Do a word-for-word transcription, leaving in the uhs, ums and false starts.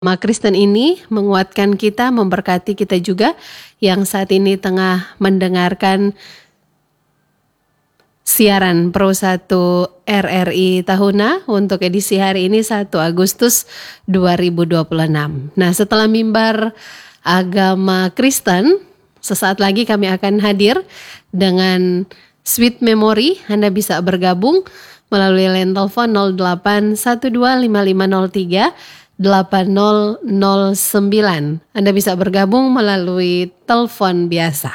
Ma Kristen ini menguatkan kita, memberkati kita juga yang saat ini tengah mendengarkan siaran Pro satu R R I Tahuna untuk edisi hari ini satu Agustus dua ribu dua puluh enam. Nah, setelah mimbar agama Kristen, sesaat lagi kami akan hadir dengan Sweet Memory. Anda bisa bergabung melalui line telepon nol delapan satu dua lima lima nol tiga delapan nol nol sembilan. Anda bisa bergabung melalui telepon biasa.